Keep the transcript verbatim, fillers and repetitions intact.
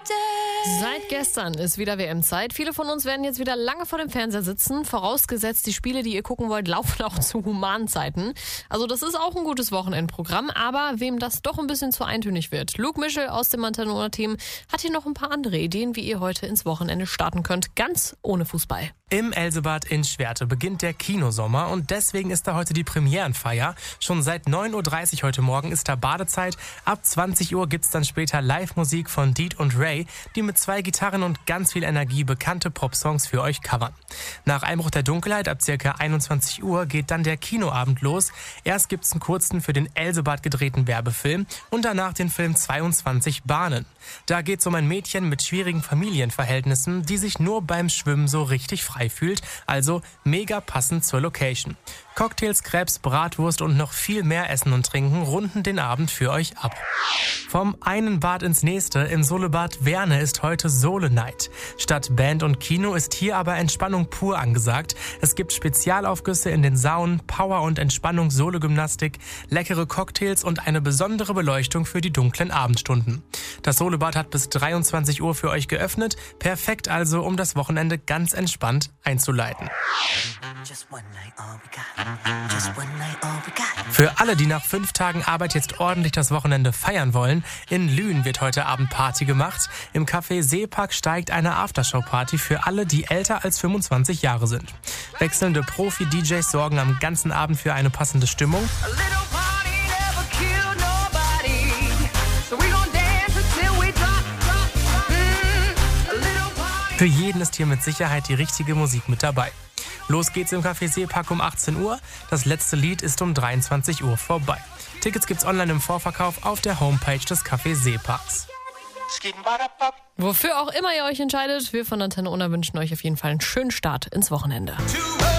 Seit gestern ist wieder W M-Zeit. Viele von uns werden jetzt wieder lange vor dem Fernseher sitzen. Vorausgesetzt, die Spiele, die ihr gucken wollt, laufen auch zu humanen Zeiten. Also das ist auch ein gutes Wochenendprogramm. Aber wem das doch ein bisschen zu eintönig wird, Luke Mischel aus dem Antenne Unna-Team hat hier noch ein paar andere Ideen, wie ihr heute ins Wochenende starten könnt. Ganz ohne Fußball. Im Elsebad in Schwerte beginnt der Kinosommer und deswegen ist da heute die Premierenfeier. Schon seit neun Uhr dreißig heute Morgen ist da Badezeit. Ab zwanzig Uhr gibt's dann später Live-Musik von Deed und Ray, die mit zwei Gitarren und ganz viel Energie bekannte Popsongs für euch covern. Nach Einbruch der Dunkelheit ab circa einundzwanzig Uhr geht dann der Kinoabend los. Erst gibt's einen kurzen für den Elsebad gedrehten Werbefilm und danach den Film zweiundzwanzig Bahnen. Da geht's um ein Mädchen mit schwierigen Familienverhältnissen, die sich nur beim Schwimmen so richtig frei fühlt, also mega passend zur Location. Cocktails, Crepes, Bratwurst und noch viel mehr Essen und Trinken runden den Abend für euch ab. Vom einen Bad ins nächste, im Solebad Werne ist heute Sole Night. Statt Band und Kino ist hier aber Entspannung pur angesagt. Es gibt Spezialaufgüsse in den Saunen, Power- und Entspannung, Solegymnastik, leckere Cocktails und eine besondere Beleuchtung für die dunklen Abendstunden. Das Solebad hat bis dreiundzwanzig Uhr für euch geöffnet. Perfekt also, um das Wochenende ganz entspannt einzuleiten. Für alle, die nach fünf Tagen Arbeit jetzt ordentlich das Wochenende feiern wollen, in Lünen wird heute Abend Party gemacht. Im Café Seepark steigt eine Aftershow-Party für alle, die älter als fünfundzwanzig Jahre sind. Wechselnde Profi-D Js sorgen am ganzen Abend für eine passende Stimmung. Für jeden ist hier mit Sicherheit die richtige Musik mit dabei. Los geht's im Café Seepark um achtzehn Uhr. Das letzte Lied ist um dreiundzwanzig Uhr vorbei. Tickets gibt's online im Vorverkauf auf der Homepage des Café Seeparks. Wofür auch immer ihr euch entscheidet, wir von Antenne Unna wünschen euch auf jeden Fall einen schönen Start ins Wochenende.